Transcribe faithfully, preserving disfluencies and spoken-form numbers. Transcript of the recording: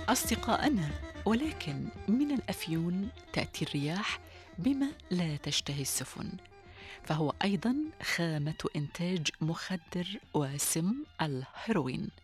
أصدقائنا، ولكن من الأفيون تأتي الرياح بما لا تشتهي السفن، فهو أيضا خامة إنتاج مخدر وسم الهيروين.